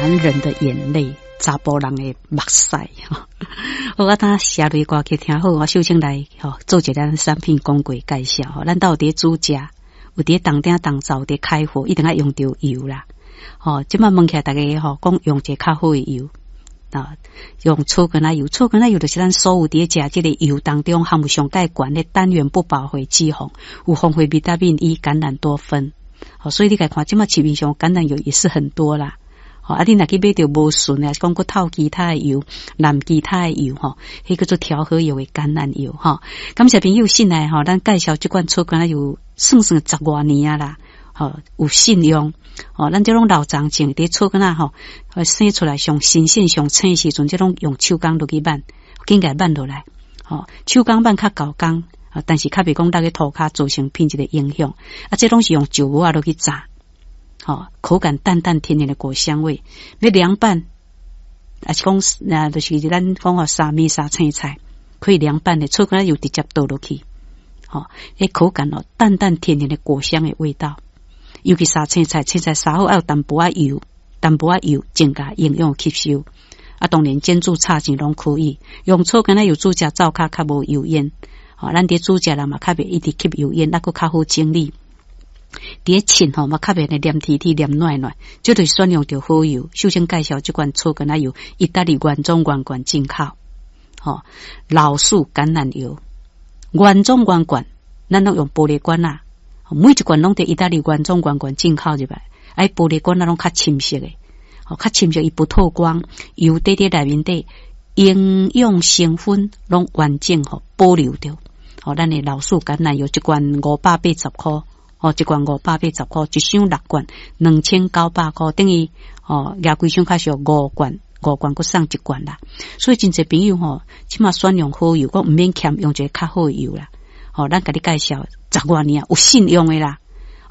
男人的眼泪，查甫人的目屎哈。我当写类歌曲听好，我秀清来做一个产品广告介绍。咱到底煮食，有伫当顶当灶伫开火，一定要用到油啦。即摆问起来大家讲用一个较好的油。用粗橄榄油，粗橄榄油就是咱所有伫食这个油当中含有上介悬的单元不饱和脂肪，有丰富维他命 E、橄榄多酚。所以你来看，即摆市面上橄榄油也是很多啦。你若去买到无顺啊，讲过透其他的油、染其他的油迄叫做调和油的橄榄油感谢朋友信来咱介绍这款粗橄榄油，算10多年啊啦。有信用咱这种老长情伫粗橄榄生出来上新鲜上青时阵，这种用手工落去挽，紧甲挽落来手工挽较高工但是较袂讲那个涂骹造成品质的影响这种是用酒窝落去炸口感淡淡甜甜的果香味，要凉拌是讲就是咱讲沙米沙青菜可以凉拌的粗橄榄油直接倒落去口感淡淡甜甜的果香的味道。尤其沙青菜沙好要有淡薄仔油增加营养吸收当然煎煮炒钱拢可以用粗橄榄油煮食灶较无油烟咱伫煮食人嘛较袂一直吸油烟，还佫较好整理伫浸嘛较袂黏甜甜黏软软，这就是选用到好油。首先介绍这款粗橄榄油，意大利原装原罐进口老树橄榄油原装原罐，咱拢用玻璃罐每一罐拢伫意大利原装原罐进口入来，玻璃罐拢较深色的较深色伊不透光，油底内面底营养成分拢完整保留着咱的老树橄榄油一罐580块一罐580块，一箱6罐2900块，等于亚规箱较少5罐佫送1罐啦。所以真侪朋友起码选用好油，我毋免欠用一个较好的油啦咱甲你介绍10多年有信用的啦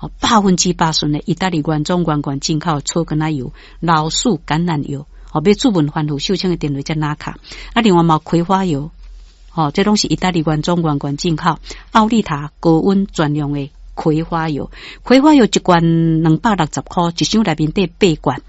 100%顺的意大利原装原罐进口粗橄榄油老树橄榄油要注文番薯秀清的电话才拿卡另外嘛葵花油这拢是意大利原装原罐进口奥利塔高温专用的葵花油一罐260块，一箱内面底8罐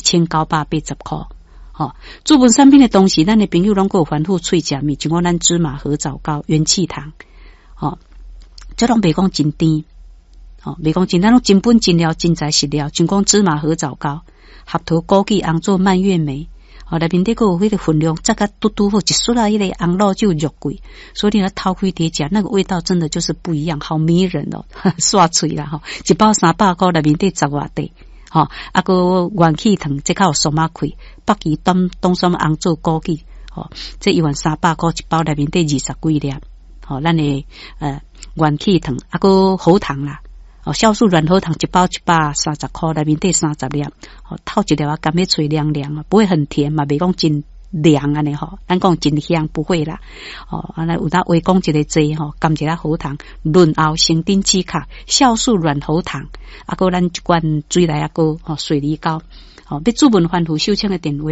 1980块注文产品的同时，咱的朋友拢有番薯脆食米，像咱芝麻合枣糕元气糖这拢袂讲真甜袂讲真，咱拢真本真料真材实料，像讲芝麻合枣糕合桃枸杞红做蔓越莓内面底个有迄个分量再甲嘟嘟好一撮迄个红肉就肉桂，所以你掏开碟食那个味道真的就是不一样，好迷人刷脆啦一包300块，内面底10外块个元气糖这较有松仔开北极东山红做枸杞这1万300块一包，内面底20几粒咱的元气糖个喉糖啦酵素软喉糖一包130块，内面底30粒透一粒甘要脆凉凉不会很甜嘛，袂讲真凉安尼咱讲真香不会啦那有当微讲一个剂甘一粒喉糖润喉生丁止咳酵素软喉糖个咱一罐水来个水梨膏要注文番薯秀清的电话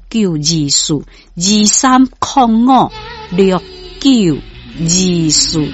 23056924 23056924